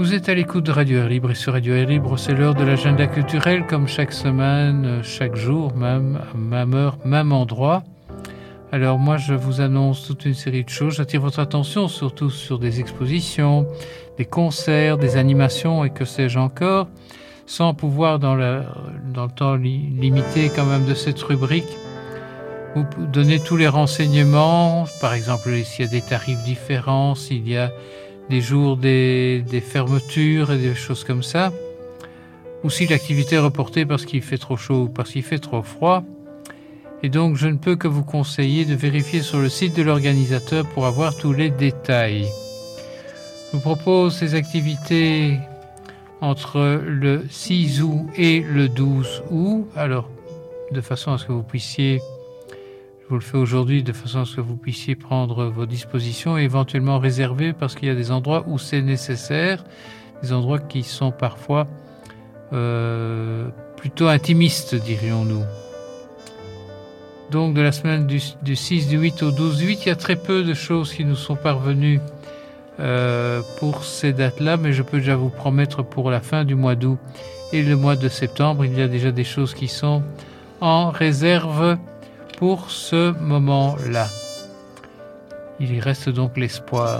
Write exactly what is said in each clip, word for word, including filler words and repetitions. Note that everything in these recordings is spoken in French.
Vous êtes à l'écoute de Radio Air Libre et sur Radio Air Libre, c'est l'heure de l'agenda culturel comme chaque semaine, chaque jour, même, même heure, même endroit. Alors moi, je vous annonce toute une série de choses. J'attire votre attention surtout sur des expositions, des concerts, des animations et que sais-je encore, sans pouvoir, dans, la, dans le temps li- limité quand même de cette rubrique, vous donner tous les renseignements. Par exemple, s'il y a des tarifs différents, s'il y a des jours, des, des fermetures et des choses comme ça, ou si l'activité est reportée parce qu'il fait trop chaud ou parce qu'il fait trop froid. Et donc, je ne peux que vous conseiller de vérifier sur le site de l'organisateur pour avoir tous les détails. Je vous propose ces activités entre le six août et le douze août. Alors, de façon à ce que vous puissiez, je vous le fais aujourd'hui, de façon à ce que vous puissiez prendre vos dispositions et éventuellement réserver parce qu'il y a des endroits où c'est nécessaire, des endroits qui sont parfois euh, plutôt intimistes, dirions-nous. Donc de la semaine du, du six du huit au douze du huit, il y a très peu de choses qui nous sont parvenues euh, pour ces dates-là, mais je peux déjà vous promettre pour la fin du mois d'août et le mois de septembre, il y a déjà des choses qui sont en réserve pour ce moment-là. Il y reste donc l'espoir.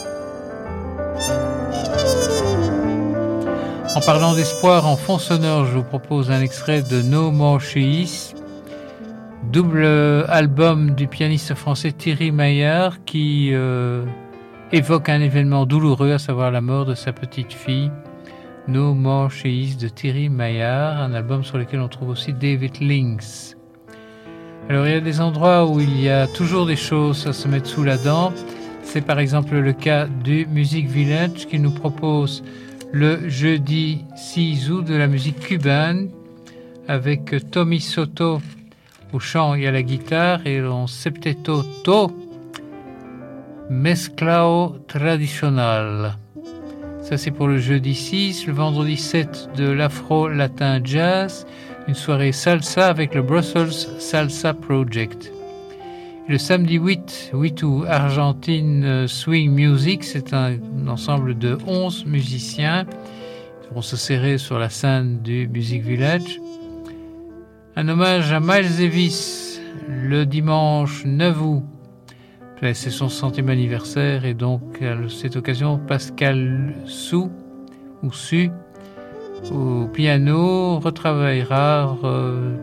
En parlant d'espoir, en fond sonore, je vous propose un extrait de No More She's, double album du pianiste français Thierry Maillard qui euh, évoque un événement douloureux, à savoir la mort de sa petite fille. No More She's de Thierry Maillard, un album sur lequel on trouve aussi David Lynx. Alors il y a des endroits où il y a toujours des choses à se mettre sous la dent. C'est par exemple le cas du Music Village qui nous propose le jeudi six août de la musique cubaine avec Tommy Soto au chant et à la guitare et un septeto to mezclao tradicional. Ça c'est pour le jeudi six. Le vendredi sept de l'Afro-Latin Jazz, une soirée salsa avec le Brussels Salsa Project. Et le samedi huit août, Argentine Swing Music, c'est un, un ensemble de onze musiciens qui vont se serrer sur la scène du Music Village. Un hommage à Miles Davis le dimanche neuf août. C'est son centième anniversaire et donc à cette occasion, Pascal Sou ou Su au piano retravaillera, re,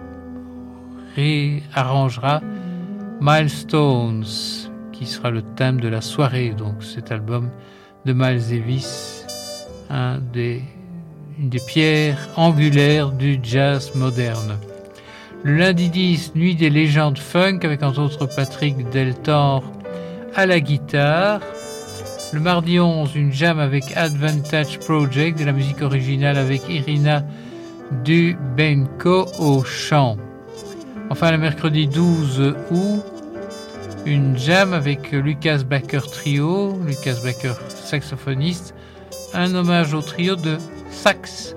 réarrangera Milestones qui sera le thème de la soirée. Donc cet album de Miles Davis, un des une des pierres angulaires du jazz moderne. Le lundi dix, Nuit des légendes funk avec entre autres Patrick Deltor à la guitare. Le mardi onze, une jam avec Advantage Project, de la musique originale avec Irina Dubenko au chant. Enfin, le mercredi douze août, une jam avec Lucas Baker Trio, Lucas Baker saxophoniste, un hommage au trio de sax.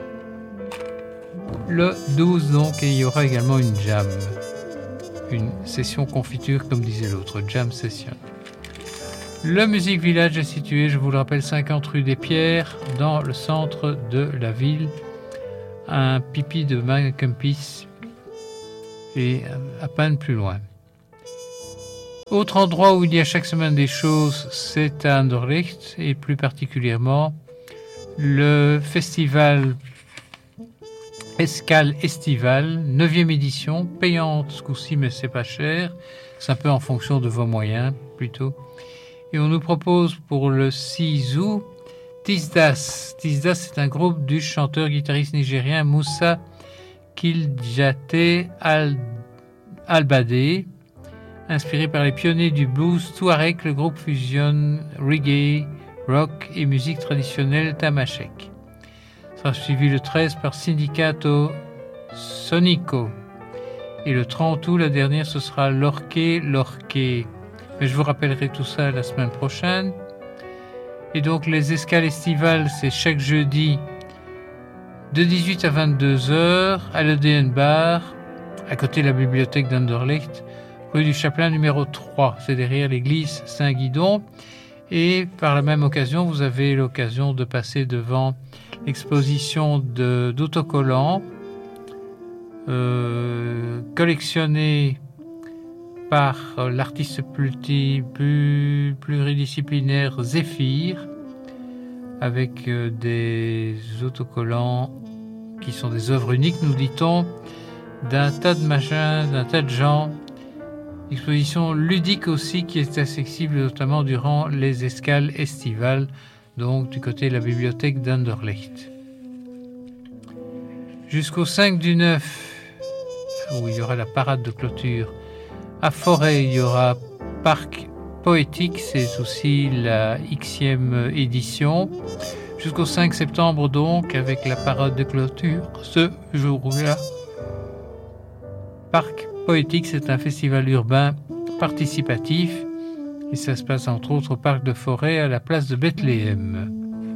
Le douze donc, et il y aura également une jam, une session confiture comme disait l'autre, jam session. Le Music Village est situé, je vous le rappelle, cinquante rue des Pierres, dans le centre de la ville, un pipi de Maccampis et à peine plus loin. Autre endroit où il y a chaque semaine des choses, c'est à Anderlecht et plus particulièrement le festival Escale Estival, neuvième édition, payante ce coup-ci, mais c'est pas cher. C'est un peu en fonction de vos moyens, plutôt. Et on nous propose pour le six août, Tisdas. Tisdas, c'est un groupe du chanteur-guitariste nigérien Moussa Kiljate Al- Albade. Inspiré par les pionniers du blues Touareg, le groupe fusionne reggae, rock et musique traditionnelle tamashek. Sera suivi le treize par Sindicato Sonico. Et le trente août, la dernière, ce sera Lorquet Lorquet. Mais je vous rappellerai tout ça la semaine prochaine. Et donc, les escales estivales, c'est chaque jeudi de dix-huit à vingt-deux heures à l'E D N Bar, à côté de la bibliothèque d'Anderlecht, rue du Chapelain numéro trois. C'est derrière l'église Saint-Guidon. Et par la même occasion, vous avez l'occasion de passer devant l'exposition de, d'autocollants euh, collectionnés par l'artiste pluri, plus, pluridisciplinaire Zéphyr, avec euh, des autocollants qui sont des œuvres uniques, nous dit-on, d'un tas de machins, d'un tas de gens. Exposition ludique aussi qui est accessible notamment durant les escales estivales, donc du côté de la bibliothèque d'Anderlecht. Jusqu'au cinq du neuf, où il y aura la parade de clôture, à Forêt, il y aura Parc Poétique, c'est aussi la Xème édition. Jusqu'au cinq septembre donc, avec la parade de clôture, ce jour-là. Parc Poétique, c'est un festival urbain participatif et ça se passe entre autres au Parc de Forêt à la place de Bethléem.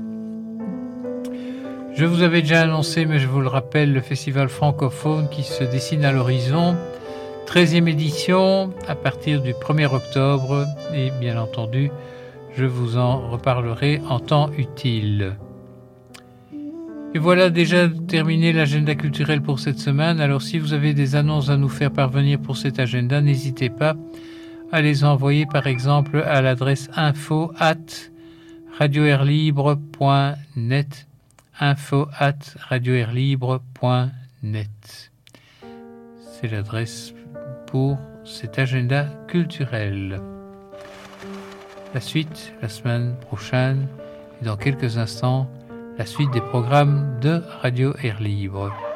Je vous avais déjà annoncé, mais je vous le rappelle, le festival francophone qui se dessine à l'horizon, treizième édition à partir du premier octobre et bien entendu, je vous en reparlerai en temps utile. Et voilà déjà terminé l'agenda culturel pour cette semaine. Alors si vous avez des annonces à nous faire parvenir pour cet agenda, n'hésitez pas à les envoyer par exemple à l'adresse info at radio air libre point net, info at radio air libre point net. C'est l'adresse pour cet agenda culturel. La suite la semaine prochaine et dans quelques instants, la suite des programmes de Radio Air Libre.